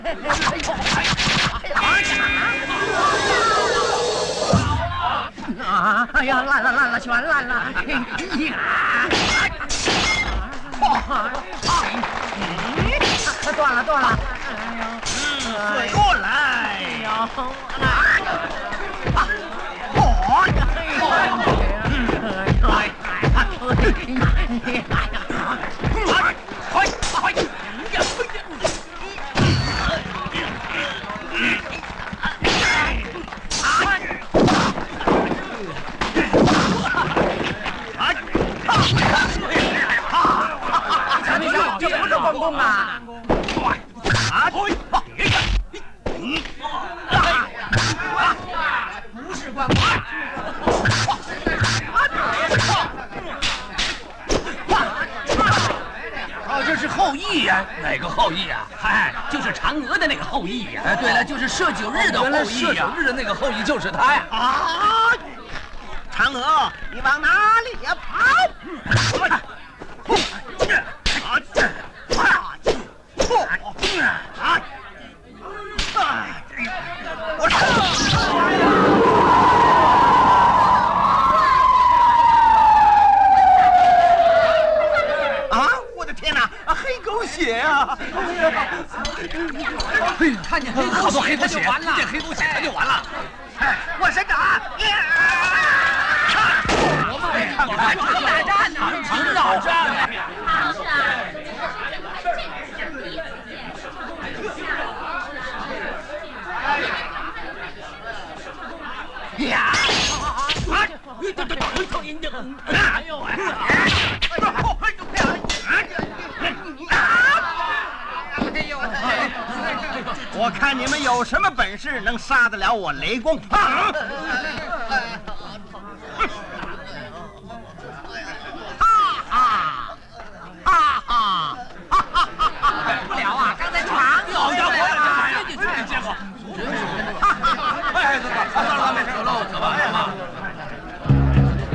啊！哎呀，烂了，全烂了！断了！ 水过来！ 这不是关公啊！不是关公。 哦，这是后羿呀！ 哪个后羿呀？嗨，就是嫦娥的那个后羿呀！ 哎，对了，就是射九日的后羿呀！ 射九日的那个后羿就是他呀！ 啊！嫦娥，你往哪里呀跑？我的天哪！黑狗血啊！ 看见好多黑狗血，见黑狗血他就完了。 我身长！ 常打战呢，常打战。呀！哎呦喂！ 我看你们有什么本事能杀得了我雷公？ 不了啊！刚才床有好家伙，接过。